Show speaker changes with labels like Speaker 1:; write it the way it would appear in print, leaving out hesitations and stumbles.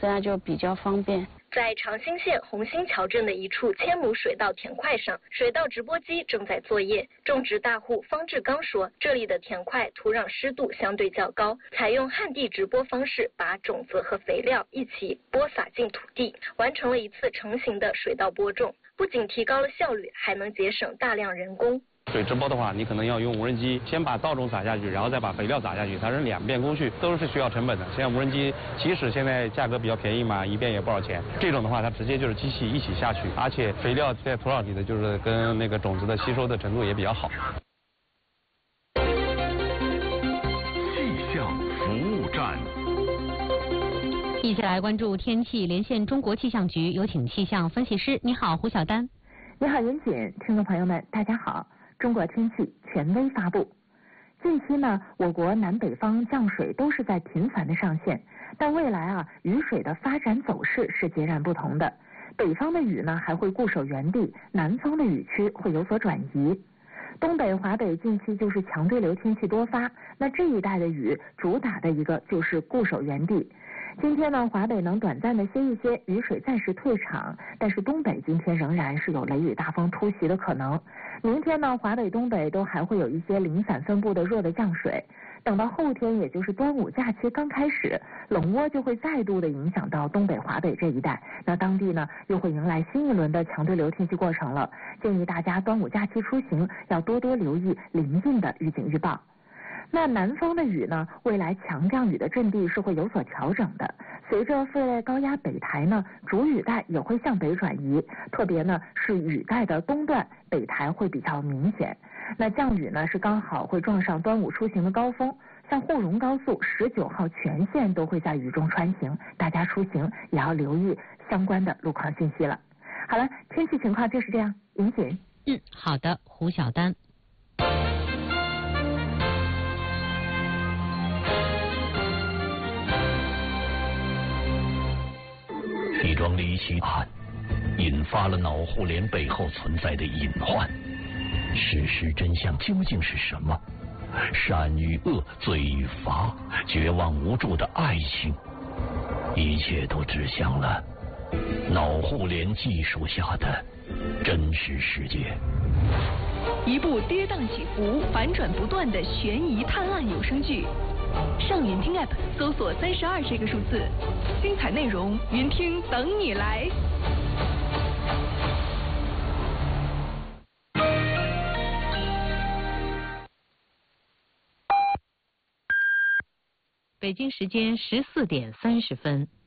Speaker 1: 这样就比较方便。
Speaker 2: 在长兴县红星桥镇的一处千亩水稻田块上，水稻直播机正在作业。种植大户方志刚说，这里的田块土壤湿度相对较高，采用旱地直播方式，把种子和肥料一起播撒进土地，完成了一次成型的水稻播种，不仅提高了效率，还能节省大量人工。
Speaker 3: 水直播的话，你可能要用无人机先把稻种撒下去，然后再把肥料撒下去，它是2遍工序，都是需要成本的。现在无人机即使现在价格比较便宜嘛，1遍也不少钱。这种的话，它直接就是机器一起下去，而且肥料在土壤里的就是跟那个种子的吸收的程度也比较好。
Speaker 4: 气象服务站，
Speaker 5: 一起来关注天气，连线中国气象局，有请气象分析师。你好，胡晓丹。
Speaker 6: 你好，严谨，听众朋友们，大家好。中国天气权威发布。近期呢，我国南北方降水都是在频繁的上线，但未来啊，雨水的发展走势是截然不同的。北方的雨呢还会固守原地，南方的雨区会有所转移。东北、华北近期就是强对流天气多发，那这一带的雨主打的一个就是固守原地。今天呢，华北能短暂的歇一歇，雨水暂时退场，但是东北今天仍然是有雷雨大风突袭的可能。明天呢，华北、东北都还会有一些零散分布的弱的降水。等到后天，也就是端午假期刚开始，冷涡就会再度的影响到东北、华北这一带，那当地呢又会迎来新一轮的强对流天气过程了。建议大家端午假期出行要多多留意临近的预警预报。那南方的雨呢，未来强降雨的阵地是会有所调整的。随着副热带高压北抬呢，主雨带也会向北转移，特别呢是雨带的东段北抬会比较明显。那降雨呢是刚好会撞上端午出行的高峰，像沪蓉高速19号全线都会在雨中穿行，大家出行也要留意相关的路况信息了。好了，天气情况就是这样，尹锦。
Speaker 5: 好的，胡晓丹。
Speaker 4: 一桩离奇案引发了脑互联背后存在的隐患，事实真相究竟是什么？善与恶，罪与罚，绝望无助的爱情，一切都指向了脑互联技术下的真实世界。
Speaker 7: 一部跌宕起伏、反转不断的悬疑探案有声剧，上云听 App 搜索32这个数字，精彩内容云听等你来。
Speaker 5: 北京时间14点30分。